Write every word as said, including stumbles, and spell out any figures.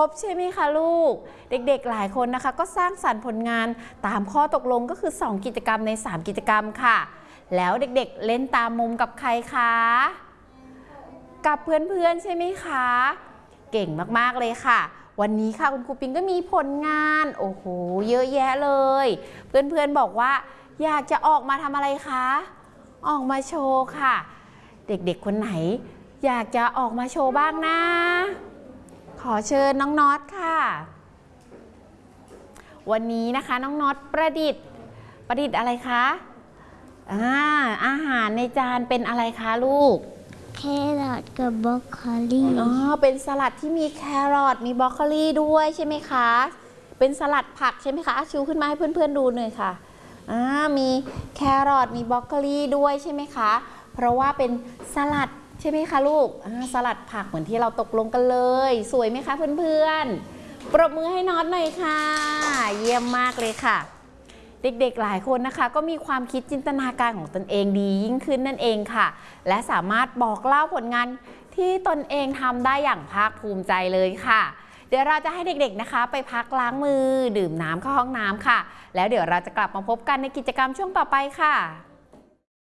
บใช่ไหมคะลูกเด็กๆหลายคนนะคะก็สร้างสรรค์ผลงานตามข้อตกลงก็คือสองกิจกรรมในสามกิจกรรมค่ะแล้วเด็กๆเล่นตามมุมกับใครคะกับเพื่อนๆใช่ไหมคะเก่งมากๆเลยค่ะวันนี้ค่ะคุณครูปิงก็มีผลงานโอ้โหเยอะแยะเลยเพื่อนๆบอกว่าอยากจะออกมาทำอะไรคะออกมาโชว์ค่ะเด็กๆคนไหนอยากจะออกมาโชว์บ้างนะขอเชิญน้องน็อตค่ะวันนี้นะคะน้องน็อตประดิษฐ์ประดิษฐ์อะไรคะอ่าอาหารในจานเป็นอะไรคะลูกแครอทกับบรอกโคลีอ๋อเป็นสลัดที่มีแครอทมีบรอกโคลีด้วยใช่ไหมคะเป็นสลัดผักใช่ไหมคะชูขึ้นมาให้เพื่อนๆดูหน่อยค่ะอ่ามีแครอทมีบรอกโคลีด้วยใช่ไหมคะเพราะว่าเป็นสลัดใช่ไหมคะลูกสลัดผักเหมือนที่เราตกลงกันเลยสวยไหมคะเพื่อนๆปรบมือให้น็อตหน่อยค่ะเยี่ยมมากเลยค่ะเด็กๆหลายคนนะคะก็มีความคิดจินตนาการของตนเองดียิ่งขึ้นนั่นเองค่ะและสามารถบอกเล่าผลงานที่ตนเองทำได้อย่างภาคภูมิใจเลยค่ะเดี๋ยวเราจะให้เด็กๆนะคะไปพักล้างมือดื่มน้ำเข้าห้องน้ำค่ะแล้วเดี๋ยวเราจะกลับมาพบกันในกิจกรรมช่วงต่อไปค่ะ